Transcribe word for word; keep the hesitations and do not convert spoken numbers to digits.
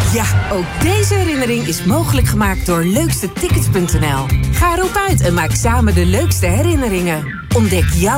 Ja, ook deze herinnering is mogelijk gemaakt door leukste tickets punt n l. Ga erop uit en maak samen de leukste herinneringen. Ontdek jouw